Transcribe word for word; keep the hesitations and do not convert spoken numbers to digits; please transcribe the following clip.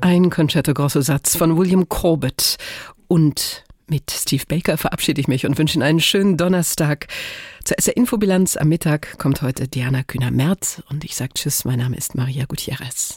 Ein Concerto Grosso Satz von William Corbett. Und mit Steve Baker verabschiede ich mich und wünsche Ihnen einen schönen Donnerstag. Zur S R-Infobilanz am Mittag kommt heute Diana Kühner-Merz und ich sage Tschüss, mein Name ist Maria Gutierrez.